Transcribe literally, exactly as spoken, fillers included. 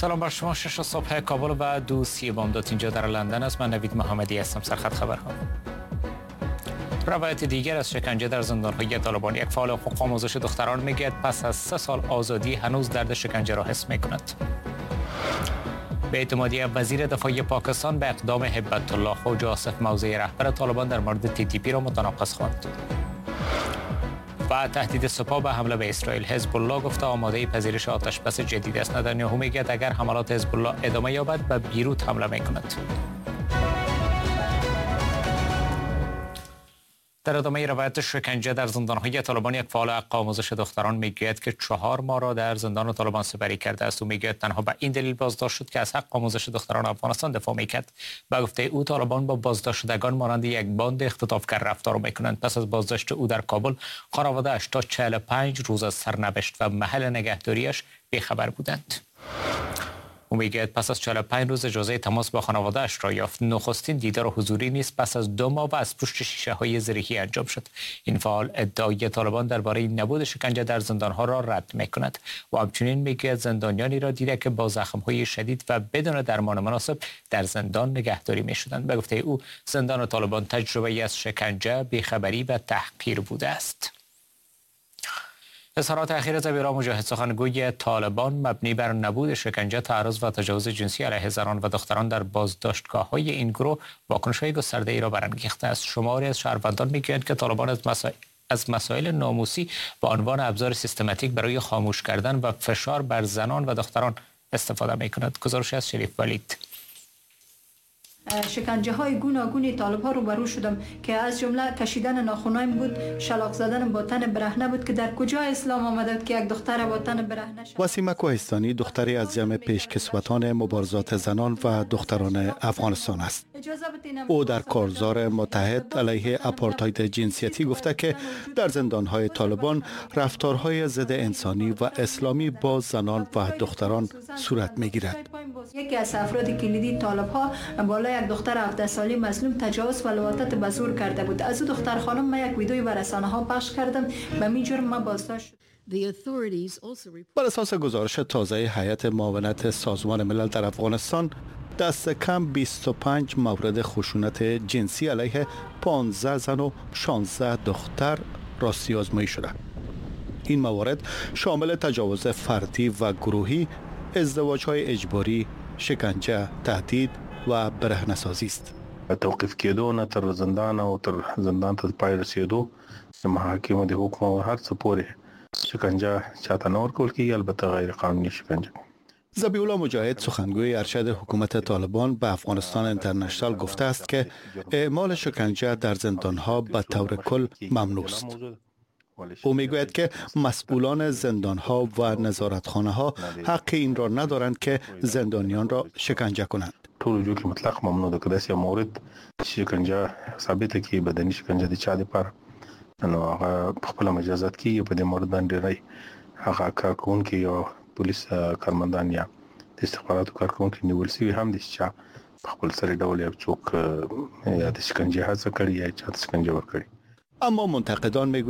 سلام بر شما. شش صبح کابل و دو سی بامداد اینجا در لندن است. من نوید محمدی هستم. سرخط خبرها. روایت دیگر از شکنجه در زندان‌های طالبان. یک فعال حقوق آموزش دختران میگوید پس از سه سال آزادی هنوز درد شکنجه را حس می‌کند. به اعتمادی وزیر دفاع پاکستان به اقدام هبت الله خواجه آصف موضع رهبر طالبان در مورد تی تی پی را متناقض خواند. و تهدید سپاه به حمله به اسرائیل. حزب الله گفته آماده پذیرش آتش بس جدید است. نتانیاهو میگوید اگر حملات حزب الله ادامه یابد به بیروت حمله میکند. در ادامه روایت شکنجه در زندان‌های طالبان، یک فعال حقوق آموزش دختران میگوید که چهار ماه را در زندان طالبان سپری کرده است. او میگوید تنها به این دلیل بازداشت شد که از حق آموزش دختران افغانستان دفاع میکرد. به گفته او طالبان با بازداشت شدگان مانند یک باند اختطافگر رفتار میکنند. پس از بازداشت او در کابل، خانواده‌اش تا چهل و پنج روز از سرنوشت و محل نگهداریش بیخبر بودند. او میگوید پس از چهل و پنج روز اجازه تماس با خانواده‌اش را یافت. نخستین دیدار حضوری نیز پس از دو ماه و از پشت شیشه های زرهی انجام شد. این فعال ادعای طالبان درباره نبود شکنجه در زندانها را رد میکند و همچنین میگوید زندانیانی را دیده که با زخم‌های شدید و بدون درمان مناسب در زندان نگهداری میشدند. به گفته او زندان طالبان تجربه از شکنجه، بیخبری و تحقیر بوده است. اظهارات اخیر زبیرا مجاهد، سخنگوی طالبان، مبنی بر نبود شکنجه، تعرض و تجاوز جنسی علیه زنان و دختران در بازداشتگاه‌های این گروه واکنش‌های گسترده‌ای را برانگیخته است. شماری از شهروندان می‌گویند که طالبان از مسائل از مسائل ناموسی به عنوان ابزار سیستماتیک برای خاموش کردن و فشار بر زنان و دختران استفاده می‌کند. گزارش از شریف ولید. شکنجه های گوناگون طالب ها رو برو شدم که از جمله کشیدن ناخونایم بود، شلاق زدن با تن برهنه بود که در کجا اسلام آمده که یک دختر با تن برهنه شد. وسیمه کوهستانی دختری از جمع پیشکسوتان مبارزات زنان و دختران افغانستان است. او در کارزار متحد علیه آپارتاید جنسیتی گفته که در زندان‌های طالبان رفتارهای ضد انسانی و اسلامی با زنان و دختران صورت می‌گیرد. یکی از افراد کلیدی طالب ها بالای یک دختر هفده سالی مظلوم تجاوز و لواطت به زور کرده بود. از او دختر خانم ما یک ویدیوی بر رسانه ها پخش کردم. به این جرم ما بازداشت شد. بر اساس گزارش تازه هیئت معاونت سازمان ملل در افغانستان، دست کم بیست و پنج مورد خشونت جنسی علیه پانزده زن و شانزده دختر راستی آزمایی شده. این موارد شامل تجاوز فردی و گروهی، ازدواج‌های اجباری، شکنجه، تهدید و برهنه‌سازی است. توقیف کېدو نه تر زندان او تر زندان ته پای رسیدو د محاکمو د حکم او هر څه پورې شکنجه چاته نه ورکول کېږي، البته غیر قانوني شکنجه. ذبیح الله مجاهد، سخنگوی ارشد حکومت طالبان، به افغانستان اینترنشنال گفته است که اعمال شکنجه در زندان‌ها به طور کل ممنوع است. او میگوید که مسئولان زندان‌ها و نظارتخانه‌ها حق این را ندارند که زندانیان را شکنجه کنند. ټول جو کې مطلق ممنوع ده. که داسې مورد شکنجه ثابته کې بدني شکنجه د چا لپاره نو هغه په خپل مجازات کې په دې مورد باندې راي هغه کارکونکي یا پولیس کارمندان یا د استخباراتو کارکونکي نیول شوي هم د چې په خپل سری ډول یو څوک یا د شکنجه هڅه کړې یا چا د شکنجه ورکړي. اما منتقدان میگویند